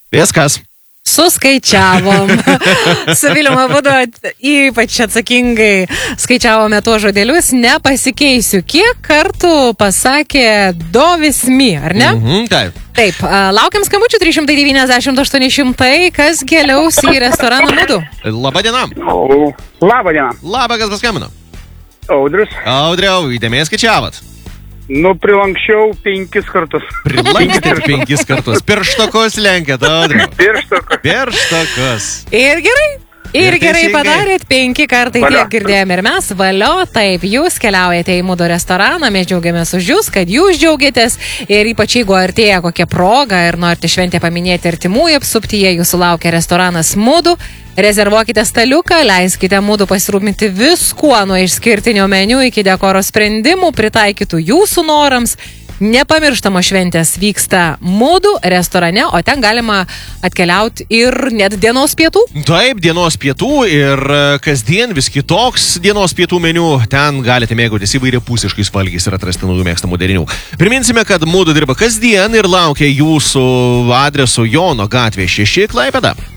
Viskas. Suskaičiavom. Su Viliumi abudu ypač atsakingai skaičiavome tuos žodelius. Nepasikeisiu. Kiek kartų pasakė do vis mi, ar ne? Taip. Taip. Laukiam skambučių 390-800. Kas keliaus į restoraną Mudu? Labadiena. Labadiena. Labą, kas paskambino? Audrius. Audriau, įdėmiai skaičiavot. Prilankščiau 5 kartus. Prilankėte 5 kartus. Pirštokus lenkėt, Audriau. Pirštokus. Ir gerai. Ir gerai teisingai. padarėt, 5 kartai Valio. tiek girdėjome ir mes. Valio, taip, jūs keliaujate į Mudo restoraną, mes džiaugiamės už jūs, kad jūs džiaugiatės ir ypač jeigu artėja kokia proga ir norite šventę paminėti artimųjų apsuptyje, jūsų laukia restoranas Mudu. Rezervuokite staliuką, leiskite Mudu pasirūpinti viskuo nuo išskirtinio meniu iki dekoro sprendimų, pritaikytų jūsų norams. Nepamirštamos šventės vyksta Mudu restorane, o ten galima atkeliauti ir net dienos pietų. Taip, dienos pietų ir kasdien vis kitoks dienos pietų meniu. Ten galite mėgautis įvairiapusiškais valgiais ir atrasti naujų mėgstamų derinių. Priminsime, kad Mudu dirba kasdien ir laukia jūsų adresu Jono gatvė 6 Klaipėda.